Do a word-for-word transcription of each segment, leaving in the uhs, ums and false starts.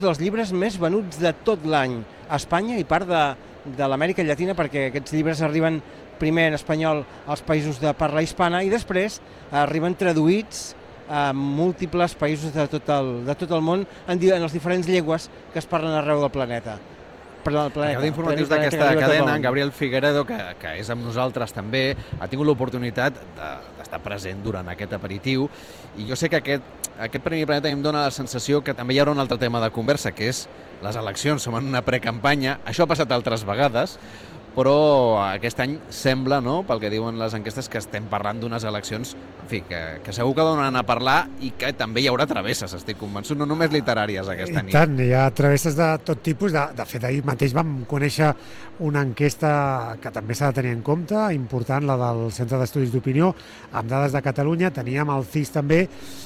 dels llibres més venuts de tot l'any a Espanya i part de, de l'Amèrica Llatina, perquè aquests llibres arriben primer en espanyol als països de parla hispana i després arriben traduïts a múltiples països de tot el, de tot el món en, en les diferents llengües que es parlen arreu del planeta. Acaba d'informatius d'aquesta cadena, en Gabriel Figueredo, que, que és amb nosaltres també, ha tingut l'oportunitat d'estar de, present durant aquest aperitiu, i jo sé que aquest, aquest Premi Planeta em dona la sensació que també hi haurà un altre tema de conversa, que és les eleccions. Som en una precampanya, això ha passat altres vegades, però aquest any sembla, no?, pel que diuen les enquestes, que estem parlant d'unes eleccions, en fi, que, que segur que donen a parlar i que també hi haurà travesses, estic convençut, no només literàries aquesta nit. I tant, hi ha travesses de tot tipus. De, de fet, ahir mateix vam conèixer una enquesta que també s'ha de tenir en compte, important, la del Centre d'Estudis d'Opinió, amb dades de Catalunya. Teníem el C I S també.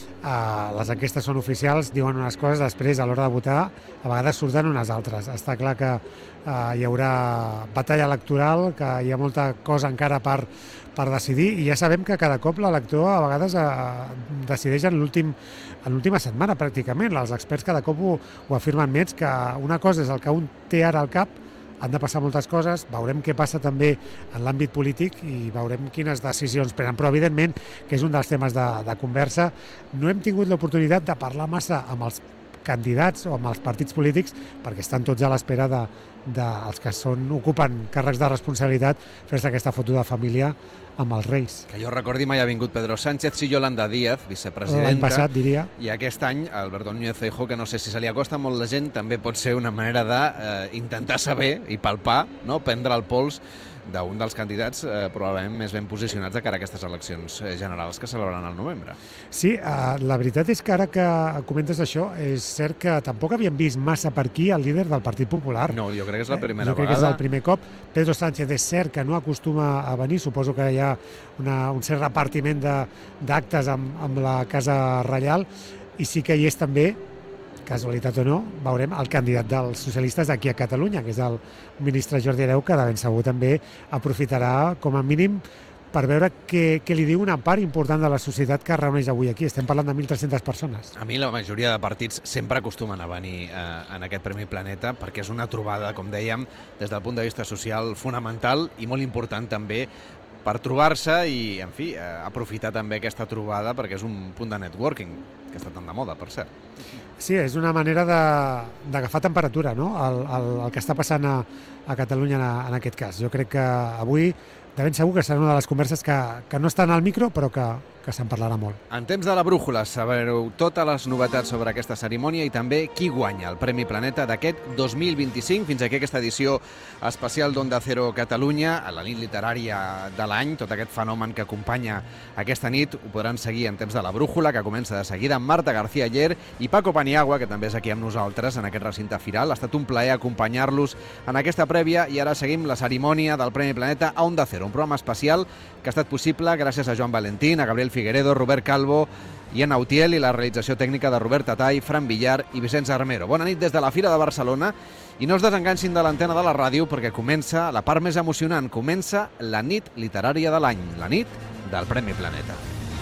Uh, les enquestes són oficials, diuen unes coses, després a l'hora de votar a vegades surten unes altres. Està clar que uh, hi haurà batalla electoral, que hi ha molta cosa encara per, per decidir, i ja sabem que cada cop l'elector a vegades uh, decideix en l'últim en l'última setmana pràcticament. Els experts cada cop ho, ho afirmen més, que una cosa és el que un té ara al cap, han de passar moltes coses, veurem què passa també en l'àmbit polític i veurem quines decisions prenen, però evidentment que és un dels temes de, de conversa. No hem tingut l'oportunitat de parlar massa amb els candidats o amb els partits polítics perquè estan tots a l'espera de, de els que són, ocupen càrrecs de responsabilitat, fer-se aquesta foto de família amb els Reis. Que jo recordi mai ha vingut Pedro Sánchez i Yolanda Díaz, vicepresidenta. L'any passat, diria. I aquest any, Alberto Núñez Feijóo, que no sé si se li acosta molt la gent, també pot ser una manera d'intentar eh, saber i palpar, no?, prendre el pols d'un dels candidats eh, probablement més ben posicionats de cara a aquestes eleccions generals que celebraran al novembre. Sí, eh, la veritat és que ara que comentes això, és cert que tampoc havíem vist massa per aquí el líder del Partit Popular. No, jo crec que és la primera eh, jo crec vegada. que és el primer cop. Pedro Sánchez és cert que no acostuma a venir, suposo que hi ha una, un cert repartiment d'actes amb, amb la Casa Reial, i sí que hi és també, casualitat o no, veurem el candidat dels socialistes d'aquí a Catalunya, que és el ministre Jordi Hereu, que de ben segur també aprofitarà, com a mínim, per veure què, què li diu una part important de la societat que es reuneix avui aquí. Estem parlant de mil tres-centes persones. A mi la majoria de partits sempre acostumen a venir eh, en aquest Premi Planeta perquè és una trobada, com dèiem, des del punt de vista social fonamental i molt important també per trobar-se i, en fi, eh, aprofitar també aquesta trobada perquè és un punt de networking, que està tan de moda, per cert. Sí, és una manera d'agafar temperatura, no?, el, el, el que està passant a, a Catalunya en, en aquest cas. Jo crec que avui de ben segur que serà una de les converses que, que no estan al micro, però que, que se'n parlarà molt. En temps de la brújula sabreu totes les novetats sobre aquesta cerimònia i també qui guanya el Premi Planeta d'aquest dos mil vint-i-cinc. Fins aquí aquesta edició especial d'Onda Cero Catalunya, a la nit literària de l'any, tot aquest fenomen que acompanya aquesta nit. Ho podran seguir en temps de la brújula, que comença de seguida amb Marta García Aller i Paco Paniagua, que també és aquí amb nosaltres en aquest recinte firal. Ha estat un plaer acompanyar-los en aquesta prèvia i ara seguim la cerimònia del Premi Planeta a Onda Cero, un programa especial que ha estat possible gràcies a Joan Valentín, a Gabriel Figueredo, Robert Calvo i a Nautiel, i la realització tècnica de Robert Tatay, Fran Villar i Vicenç Armero. Bona nit des de la Fira de Barcelona i no es desenganxin de l'antena de la ràdio perquè comença la part més emocionant, comença la nit literària de l'any, la nit del Premi Planeta.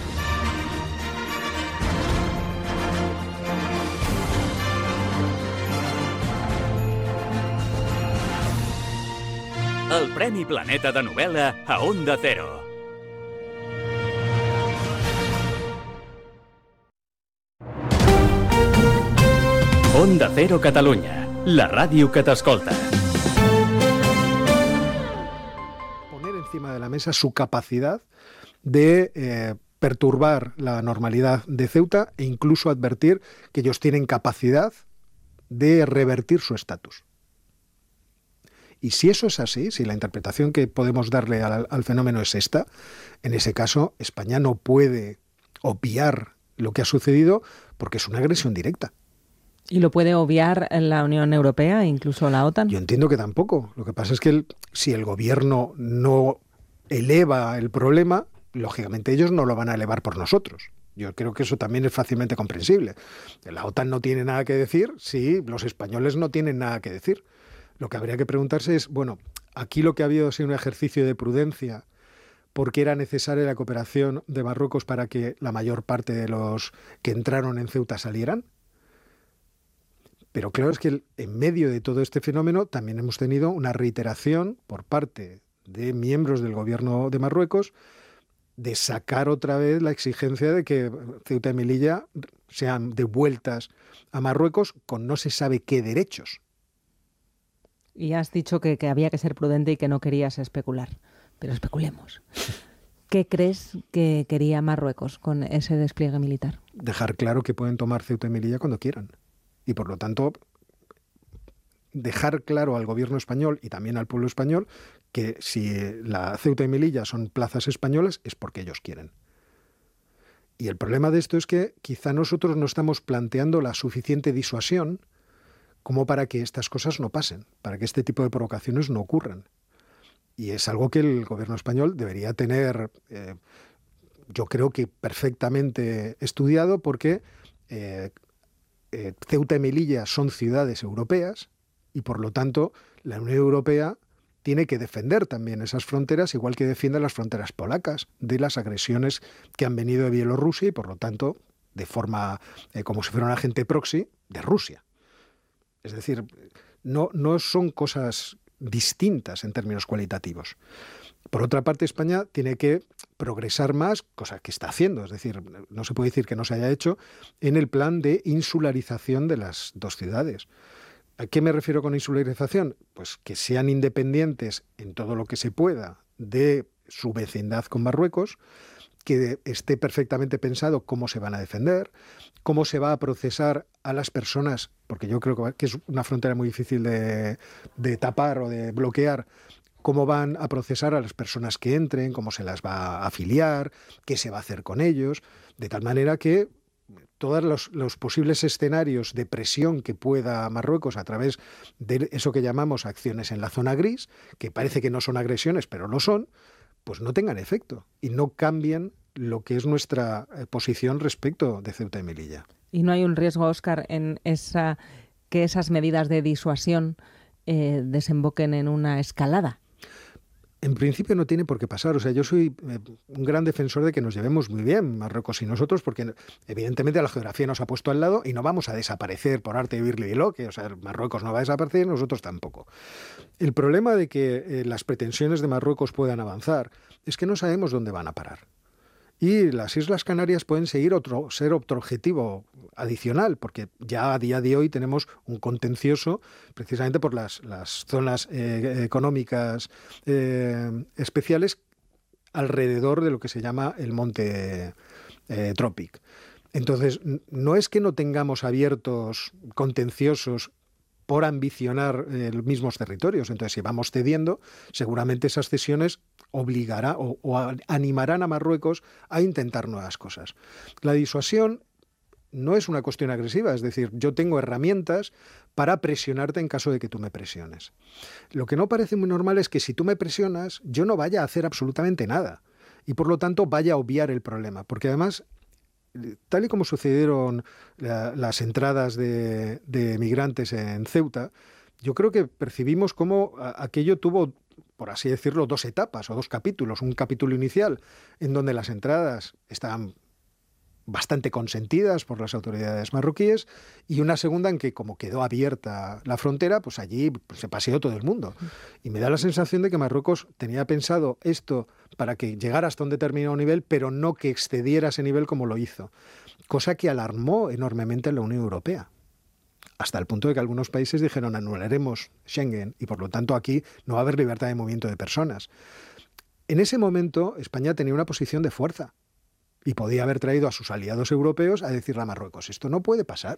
El Premi Planeta de novel·la a Onda Cero. Onda Cero Catalunya, la ràdio que t'escolta. Poner encima de la mesa su capacidad de eh, perturbar la normalidad de Ceuta e incluso advertir que ellos tienen capacidad de revertir su estatus. Y si eso es así, si la interpretación que podemos darle al, al fenómeno es esta, en ese caso España no puede obviar lo que ha sucedido porque es una agresión directa. ¿Y lo puede obviar la Unión Europea, incluso la OTAN? Yo entiendo que tampoco. Lo que pasa es que el, si el gobierno no eleva el problema, lógicamente ellos no lo van a elevar por nosotros. Yo creo que eso también es fácilmente comprensible. La OTAN no tiene nada que decir si los españoles no tienen nada que decir. Lo que habría que preguntarse es, bueno, aquí lo que ha habido ha sido un ejercicio de prudencia porque era necesaria la cooperación de Marruecos para que la mayor parte de los que entraron en Ceuta salieran. Pero claro, es que en medio de todo este fenómeno también hemos tenido una reiteración por parte de miembros del gobierno de Marruecos de sacar otra vez la exigencia de que Ceuta y Melilla sean devueltas a Marruecos con no se sabe qué derechos. Y has dicho que, que había que ser prudente y que no querías especular, pero especulemos. ¿Qué crees que quería Marruecos con ese despliegue militar? Dejar claro que pueden tomar Ceuta y Melilla cuando quieran. Y por lo tanto, dejar claro al gobierno español y también al pueblo español que si la Ceuta y Melilla son plazas españolas es porque ellos quieren. Y el problema de esto es que quizá nosotros no estamos planteando la suficiente disuasión como para que estas cosas no pasen, para que este tipo de provocaciones no ocurran. Y es algo que el gobierno español debería tener, eh, yo creo que perfectamente estudiado, porque eh, eh, Ceuta y Melilla son ciudades europeas y por lo tanto la Unión Europea tiene que defender también esas fronteras, igual que defiende las fronteras polacas de las agresiones que han venido de Bielorrusia y por lo tanto de forma eh, como si fuera un agente proxy de Rusia. Es decir, no, no son cosas distintas en términos cualitativos. Por otra parte, España tiene que progresar más, cosa que está haciendo, es decir, no se puede decir que no se haya hecho, en el plan de insularización de las dos ciudades. ¿A qué me refiero con insularización? Pues que sean independientes en todo lo que se pueda de su vecindad con Marruecos, que esté perfectamente pensado cómo se van a defender, cómo se va a procesar a las personas, porque yo creo que es una frontera muy difícil de, de tapar o de bloquear, cómo van a procesar a las personas que entren, cómo se las va a afiliar, qué se va a hacer con ellos, de tal manera que todos los, los posibles escenarios de presión que pueda Marruecos a través de eso que llamamos acciones en la zona gris, que parece que no son agresiones, pero lo son, pues no tengan efecto y no cambien lo que es nuestra posición respecto de Ceuta y Melilla. ¿Y no hay un riesgo, Óscar, en esa que esas medidas de disuasión eh, desemboquen en una escalada? En principio no tiene por qué pasar. O sea, yo soy eh, un gran defensor de que nos llevemos muy bien Marruecos y nosotros, porque evidentemente la geografía nos ha puesto al lado y no vamos a desaparecer por arte de birli y loque. O sea, Marruecos no va a desaparecer y nosotros tampoco. El problema de que eh, las pretensiones de Marruecos puedan avanzar es que no sabemos dónde van a parar. Y las Islas Canarias pueden seguir otro, ser otro objetivo adicional, porque ya a día de hoy tenemos un contencioso precisamente por las, las zonas eh, económicas eh, especiales alrededor de lo que se llama el monte eh, Tropic. Entonces, no es que no tengamos abiertos contenciosos por ambicionar eh, los mismos territorios. Entonces, si vamos cediendo, seguramente esas cesiones obligará o, o animarán a Marruecos a intentar nuevas cosas. La disuasión no es una cuestión agresiva, es decir, yo tengo herramientas para presionarte en caso de que tú me presiones. Lo que no parece muy normal es que si tú me presionas, yo no vaya a hacer absolutamente nada y por lo tanto vaya a obviar el problema, porque además, tal y como sucedieron la, las entradas de, de migrantes en Ceuta, yo creo que percibimos cómo aquello tuvo, por así decirlo, dos etapas o dos capítulos. Un capítulo inicial en donde las entradas estaban bastante consentidas por las autoridades marroquíes y una segunda en que, como quedó abierta la frontera, pues allí pues, se paseó todo el mundo. Y me da la sensación de que Marruecos tenía pensado esto para que llegara hasta un determinado nivel, pero no que excediera ese nivel como lo hizo. Cosa que alarmó enormemente a la Unión Europea. Hasta el punto de que algunos países dijeron anularemos Schengen y por lo tanto aquí no va a haber libertad de movimiento de personas. En ese momento España tenía una posición de fuerza y podía haber traído a sus aliados europeos a decirle a Marruecos, esto no puede pasar.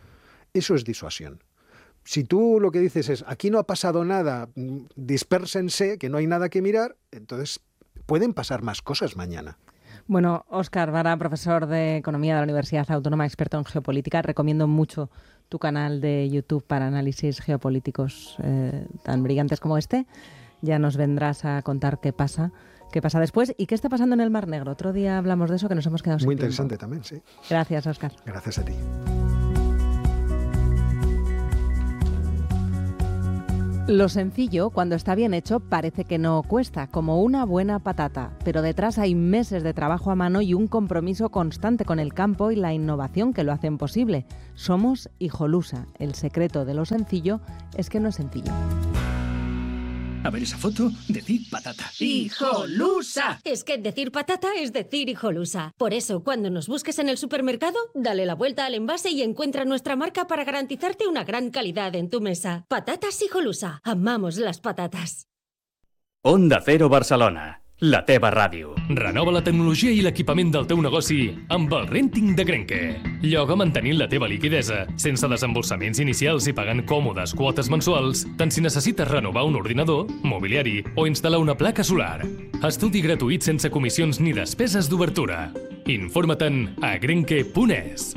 Eso es disuasión. Si tú lo que dices es, aquí no ha pasado nada, dispérsense, que no hay nada que mirar, entonces pueden pasar más cosas mañana. Bueno, Óscar Vara, profesor de Economía de la Universidad Autónoma, experto en geopolítica, recomiendo mucho tu canal de YouTube para análisis geopolíticos eh, tan brillantes como este. Ya nos vendrás a contar qué pasa, qué pasa después y qué está pasando en el Mar Negro. Otro día hablamos de eso, que nos hemos quedado sin Muy tiempo. interesante también, sí. Gracias, Óscar. Gracias a ti. Lo sencillo, cuando está bien hecho, parece que no cuesta, como una buena patata. Pero detrás hay meses de trabajo a mano y un compromiso constante con el campo y la innovación que lo hacen posible. Somos Hijolusa. El secreto de lo sencillo es que no es sencillo. A ver esa foto, decir patata. ¡Hijolusa! Es que decir patata es decir Hijolusa. Por eso, cuando nos busques en el supermercado, dale la vuelta al envase y encuentra nuestra marca para garantizarte una gran calidad en tu mesa. Patatas Hijolusa. Amamos las patatas. Onda Cero Barcelona, la teva ràdio. Renova la tecnologia i l'equipament del teu negoci amb el Renting de Grenke. Lloga mantenint la teva liquidesa, sense desembolsaments inicials i pagant còmodes quotes mensuals, tant si necessites renovar un ordinador, mobiliari o instal·lar una placa solar. Estudi gratuït sense comissions ni despeses d'obertura. Informa't-en a grenke punt es.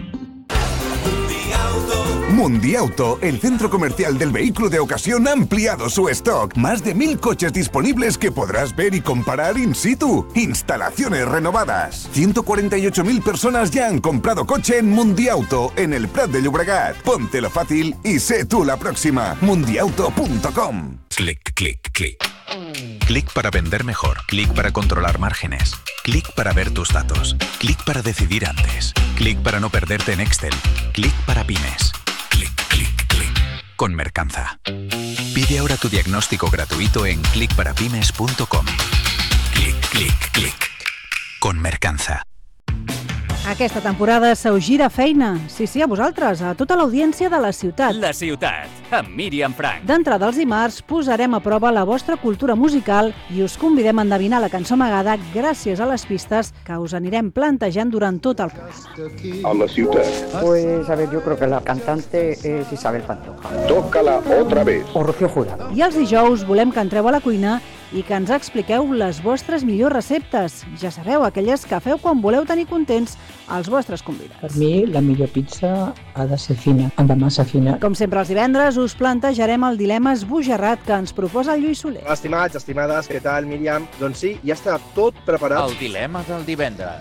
Mundiauto, el centro comercial del vehículo de ocasión, ha ampliado su stock. Más de mil coches disponibles que podrás ver y comparar in situ. Instalaciones renovadas. ciento cuarenta y ocho mil personas ya han comprado coche en Mundiauto, en el Prat de Llobregat. Póntelo fácil y sé tú la próxima. mundiauto punto com. Clic, clic, clic. Clic para vender mejor. Clic para controlar márgenes. Clic para ver tus datos. Clic para decidir antes. Clic para no perderte en Excel. Clic para pymes. Clic, clic, clic. Con Mercanza. Pide ahora tu diagnóstico gratuito en clic para pymes punto com. Clic, clic, clic. Con Mercanza. Aquesta temporada se us gira feina. Sí, sí, a vosaltres, a tota l'audiència de La Ciutat. La Ciutat, amb Míriam Frank. D'entrada els dimarts posarem a prova la vostra cultura musical i us convidem a endevinar la cançó amagada gràcies a les pistes que us anirem plantejant durant tot el curs. A La Ciutat. Pues, a ver, yo creo que la cantante es Isabel Pantoja. Tócala otra vez. O Rocío Jurado. I els dijous volem que entreu a la cuina i que ens expliqueu les vostres millors receptes. Ja sabeu, aquelles que feu quan voleu tenir contents els vostres convidats. Per mi, la millor pizza ha de ser fina, amb la massa fina. Com sempre els divendres us plantejarem el dilema esbojarrat que ens proposa el Lluís Soler. Estimats, estimades, què tal, Míriam? Doncs sí, ja està tot preparat. El dilema del divendres.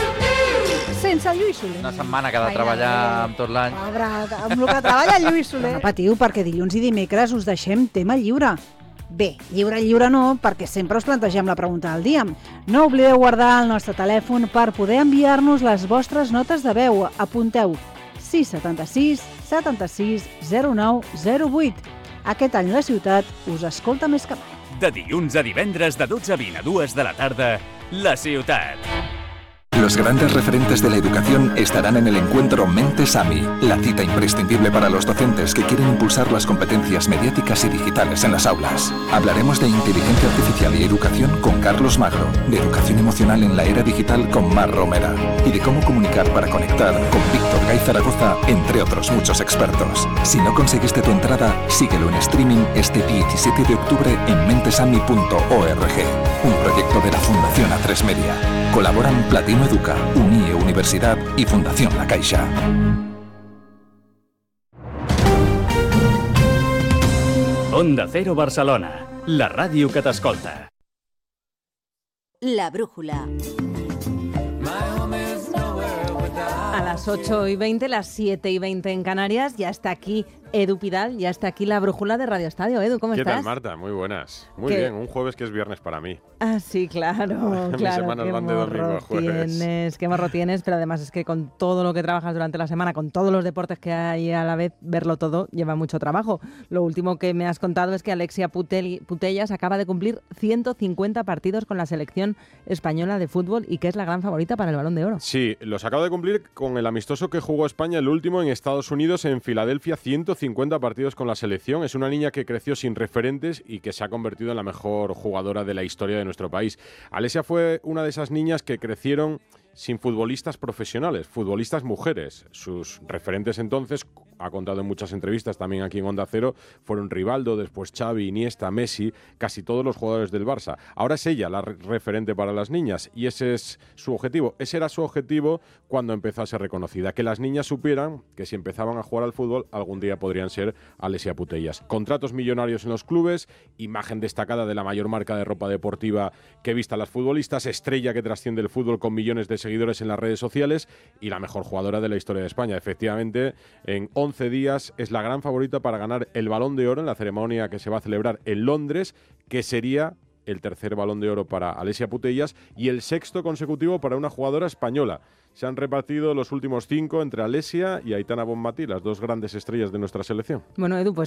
Sense el Lluís Soler. Una setmana que ha de treballar amb tot l'any. Amb el que treballa el Lluís Soler. No patiu, perquè dilluns i dimecres us deixem tema lliure. Bé, lliure, lliure no, perquè sempre us plantegem la pregunta del dia. No oblideu guardar el nostre telèfon per poder enviar-nos les vostres notes de veu. Apunteu sis setanta sis setanta-sis zero nou zero vuit. Aquest any La Ciutat us escolta més que mai. De dilluns a divendres de dotze a vint a dues de la tarda, La Ciutat. Los grandes referentes de la educación estarán en el encuentro Mentes A M I, la cita imprescindible para los docentes que quieren impulsar las competencias mediáticas y digitales en las aulas. Hablaremos de inteligencia artificial y educación con Carlos Magro, de educación emocional en la era digital con Mar Romera y de cómo comunicar para conectar con Víctor Gay Zaragoza, entre otros muchos expertos. Si no conseguiste tu entrada, síguelo en streaming este diecisiete de octubre en mentesami punto org, un proyecto de la Fundación A tres Media. Colaboran Platino Educa, Unie Universidad y Fundación La Caixa. Onda Cero Barcelona, la ràdio que t'escolta. La brújula. A las ocho y veinte, las siete y veinte en Canarias, ya está aquí Edu Pidal, ya está aquí la brújula de Radio Estadio. Edu, ¿cómo ¿Qué estás? tal, Marta? Muy buenas. Muy ¿Qué? bien, un jueves que es viernes para mí. Ah, sí, claro, Mis claro. semanas qué van de domingo a morro jueves. tienes, qué morro tienes, pero además es que con todo lo que trabajas durante la semana, con todos los deportes que hay a la vez, verlo todo lleva mucho trabajo. Lo último que me has contado es que Alexia Putel- Putellas acaba de cumplir ciento cincuenta partidos con la selección española de fútbol y que es la gran favorita para el Balón de Oro. Sí, los acabo de cumplir con el amistoso que jugó España, el último en Estados Unidos, en Filadelfia, ciento cincuenta partidos con la selección. Es una niña que creció sin referentes y que se ha convertido en la mejor jugadora de la historia de nuestro país. Alesia fue una de esas niñas que crecieron sin futbolistas profesionales, futbolistas mujeres. Sus referentes entonces, ha contado en muchas entrevistas también aquí en Onda Cero, fueron Rivaldo, después Xavi, Iniesta, Messi, casi todos los jugadores del Barça. Ahora es ella la re- referente para las niñas y ese es su objetivo. Ese era su objetivo cuando empezó a ser reconocida, que las niñas supieran que si empezaban a jugar al fútbol algún día podrían ser Alexia Putellas. Contratos millonarios en los clubes, imagen destacada de la mayor marca de ropa deportiva que vista a las futbolistas, estrella que trasciende el fútbol con millones de seguidores seguidores en las redes sociales y la mejor jugadora de la historia de España. Efectivamente, en once días es la gran favorita para ganar el Balón de Oro en la ceremonia que se va a celebrar en Londres, que sería el tercer Balón de Oro para Alessia Putellas y el sexto consecutivo para una jugadora española. Se han repartido los últimos cinco entre Alessia y Aitana Bonmatí, las dos grandes estrellas de nuestra selección. Bueno, Edu, pues